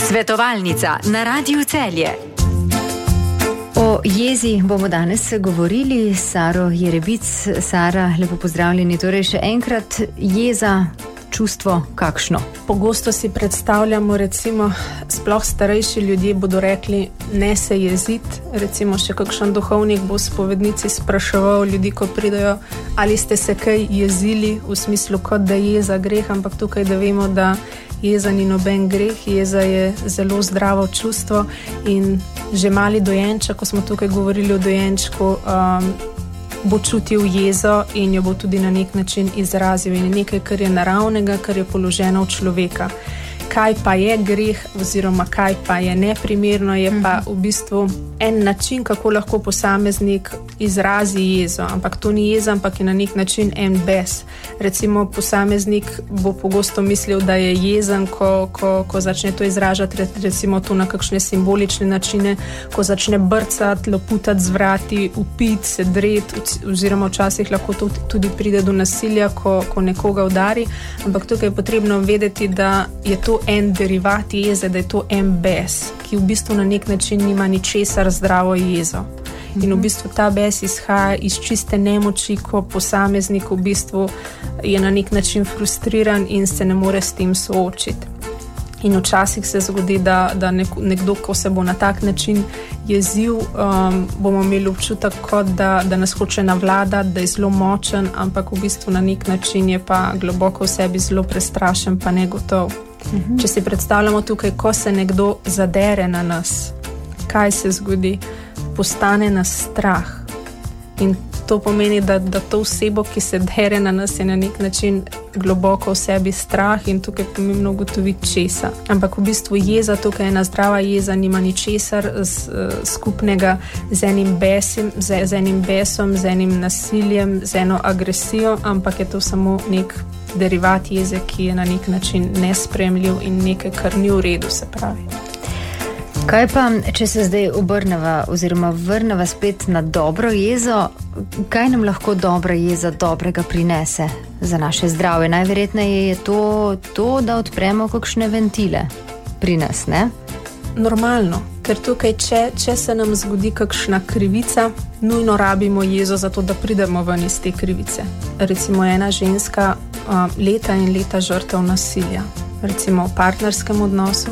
Svetovalnica na Radiu Celje. O jezi bomo danes govorili s Saro Jerebic. Sara, lepo pozdravljeni. Torej še enkrat, jeza, čustvo kakšno? Pogosto si predstavljamo, recimo, sploh starejši ljudje bodo rekli, ne se jeziti. Recimo še kakšen duhovnik bo v spovednici spraševal ljudi, ko pridejo, ali ste se kaj jezili, v smislu, kot da je jeza greh, ampak tukaj, da vemo, da jeza ni noben greh, jeza je zelo zdravo čustvo in že mali dojenček, ko smo tukaj govorili o dojenčku, bo čutil jezo in jo bo tudi na nek način izrazil. In nekaj, kar je naravnega, kar je položeno v človeka. Kaj pa je greh oziroma kaj pa je neprimerno, je pa v bistvu en način, kako lahko posameznik izrazi jezo. Ampak to ni jeza, ampak je na nek način en bes. Recimo posameznik bo pogosto mislil, da je jezen, ko začne to izražati, recimo to na kakšne simbolične načine, ko začne brcati, loputati z vrati, upiti, se dreti, oziroma včasih lahko to tudi pride do nasilja, ko nekoga udari. Ampak tukaj je potrebno vedeti, da je to en derivat jeze, da je to en bes, ki v bistvu na nek način nima ničesar zdravo jezo. In v bistvu ta bes izhaja iz čiste nemoči, ko posameznik v bistvu je na nek način frustriran in se ne more s tem soočiti. In včasih se zgodi, da nekdo, ko se bo na tak način jezil, bomo imeli občutek, kot da nas hoče navladati, da je zelo močen, ampak v bistvu na nek način je pa globoko v sebi zelo prestrašen, pa negotov. Če si predstavljamo tukaj, ko se nekdo zadere na nas, kaj se zgodi? Postane nas strah. In to pomeni, da to osebo, ki se dere na nas, je na nek način globoko v sebi strah in tukaj je pomembno ugotoviti česa. Ampak v bistvu jeza, tukaj ena zdrava jeza, nima ničesar skupnega z enim besom, z enim nasiljem, z eno agresijo, ampak je to samo nek derivat jeze, ki je na nek način nesprejemljiv in nekaj, kar ni v redu, se pravi. Kaj pa, če se zdaj obrneva oziroma vrneva spet na dobro jezo, kaj nam lahko dobra jeza dobrega prinese za naše zdravje? Najverjetneje je to, da odpremo kakšne ventile pri nas, ne? Normalno, ker tukaj, če se nam zgodi kakšna krivica, nujno rabimo jezo za to, da pridemo ven iz te krivice. Recimo ena ženska leta in leta žrtev nasilja, recimo v partnerskem odnosu,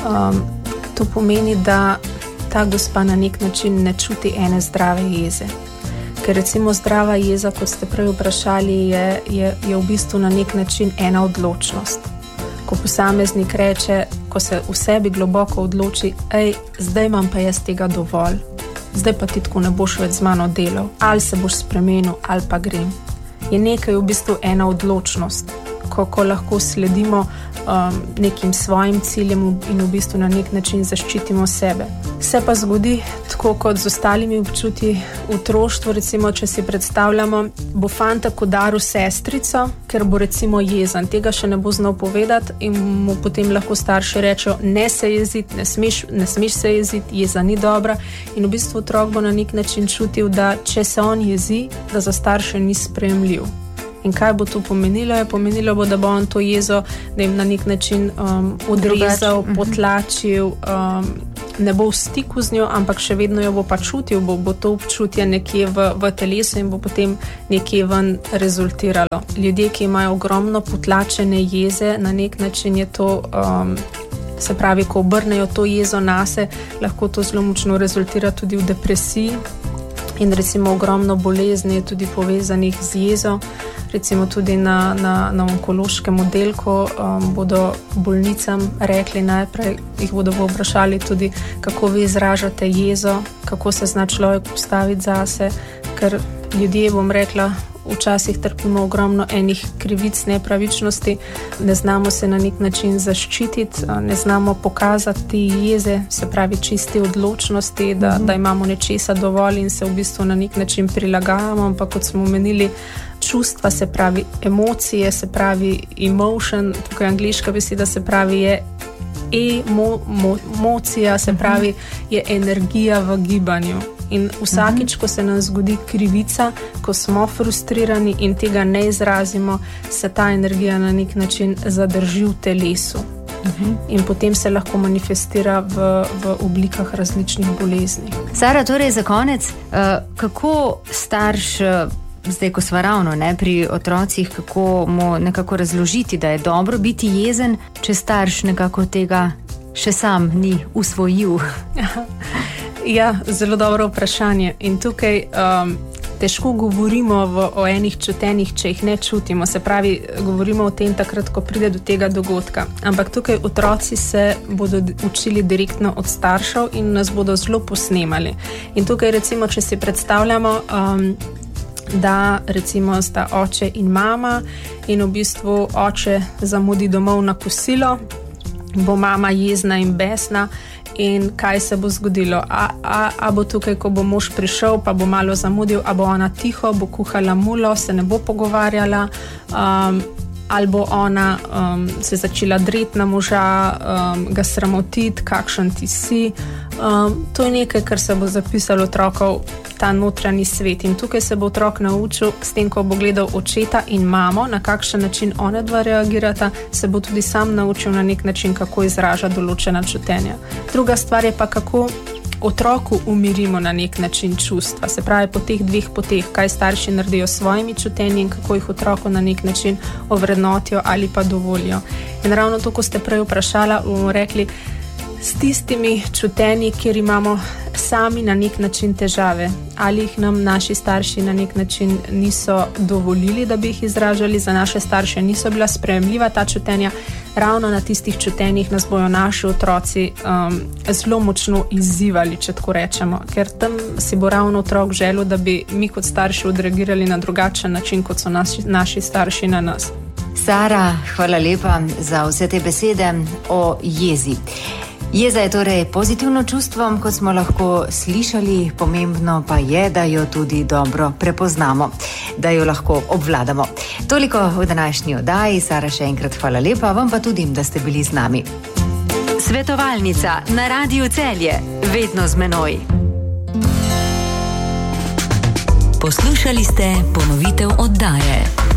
to pomeni, da ta gospa na nek način ne čuti ene zdrave jeze. Ker recimo zdrava jeza, kot ste prej vprašali, je v bistvu na nek način ena odločnost. Ko posameznik reče, ko se v sebi globoko odloči, zdaj imam pa jaz tega dovolj, zdaj pa ti tako ne boš več z mano delal, ali se boš spremenil, ali pa grem. Je nekaj v bistvu ena odločnost, ko lahko sledimo nekim svojim ciljem in v bistvu na nek način zaščitimo sebe. Se pa zgodi tako kot z ostalimi občutji v otroštvu, recimo, če si predstavljamo, bo fantek udaril sestrico, ker bo recimo jezen, tega še ne bo znal povedati in mu potem lahko starši rečejo, ne se jeziti, ne smeš se jeziti, jeza ni dobra in v bistvu otrok bo na nek način čutil, da če se on jezi, da za starše ni sprejemljiv. In kaj bo to pomenilo? Pomenilo bo, da bo on to jezo na nek način odrezal, potlačil, ne bo v stiku z njo, ampak še vedno jo bo pa čutil, bo to občutje nekje v telesu in bo potem nekje ven rezultiralo. Ljudje, ki imajo ogromno potlačene jeze, na nek način je to, se pravi, ko obrnejo to jezo nase, lahko to zelo močno rezultira tudi v depresiji in recimo ogromno bolezni je tudi povezanih z jezo. Recimo tudi na onkološkem oddelku bodo bolnicam rekli najprej, jih bodo vprašali tudi, kako vi izražate jezo, kako se zna človek postaviti zase, ker ljudje, bom rekla, včasih trpimo ogromno enih krivic, nepravičnosti, ne znamo se na nek način zaščititi, ne znamo pokazati jeze, se pravi čisti odločnosti, da imamo nečesa dovolj in se v bistvu na nek način prilagajamo, ampak kot smo omenili, čustva, se pravi emocije, se pravi emotion, tukaj angliška beseda, se pravi je emocija, se pravi je energija v gibanju. In vsakič, ko se nam zgodi krivica, ko smo frustrirani in tega ne izrazimo, se ta energija na nek način zadrži v telesu. in potem se lahko manifestira v oblikah različnih bolezni. Sara, torej za konec, kako starš, zdaj ko sva ravno pri otrocih, kako mu nekako razložiti, da je dobro biti jezen, če starš nekako tega še sam ni usvojil? Ja, zelo dobro vprašanje. In tukaj težko govorimo o enih čutenjih, če jih ne čutimo. Se pravi, govorimo o tem takrat, ko pride do tega dogodka. Ampak tukaj otroci se bodo učili direktno od staršev in nas bodo zelo posnemali. In tukaj recimo, če si predstavljamo, da recimo sta oče in mama in v bistvu oče zamudi domov na kosilo, bo mama jezna in besna. In kaj se bo zgodilo? A bo tukaj, ko bo mož prišel, pa bo malo zamudil, a bo ona tiho, bo kuhala mulo, se ne bo pogovarjala, ali bo ona se začela dreti na moža, ga sramotiti, kakšen ti si. To je nekaj, kar se bo zapisalo otrokov, ta notranji svet. In tukaj se bo otrok naučil, s tem, ko bo gledal očeta in mamo, na kakšen način one dva reagirata, se bo tudi sam naučil na nek način, kako izraža določena čutenja. Druga stvar je pa, kako otroku umirimo na nek način čustva. Se pravi, po teh dveh poteh, kaj starši naredijo s svojimi čutenji in kako jih otroku na nek način ovrednotijo ali pa dovolijo. In ravno to, ko ste prej vprašala, bomo rekli, s tistimi čutenji, kjer imamo sami na nek način težave, ali jih nam naši starši na nek način niso dovolili, da bi jih izražali, za naše starše niso bila sprejemljiva ta čutenja, ravno na tistih čutenjih nas bojo naši otroci zelo močno izzivali, če tako rečemo, ker tam si bo ravno otrok želel, da bi mi kot starši odreagirali na drugačen način, kot so naši starši na nas. Sara, hvala lepa za vse te besede o jezi. Jeza je torej pozitivno čustvo, kot smo lahko slišali, pomembno pa je, da jo tudi dobro prepoznamo, da jo lahko obvladamo. Toliko v današnji oddaji. Sara, še enkrat hvala lepa, vam pa tudi, da ste bili z nami. Svetovalnica na Radiu Celje, vedno z menoj. Poslušali ste ponovitev oddaje.